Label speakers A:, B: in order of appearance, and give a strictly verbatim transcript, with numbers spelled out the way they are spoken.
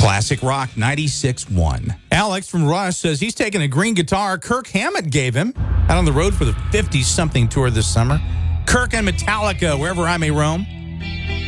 A: Classic Rock ninety-six point one. Alex from Rush says he's taking a green guitar Kirk Hammett gave him out on the road for the fifty-something tour this summer. Kirk and Metallica, Wherever I May Roam.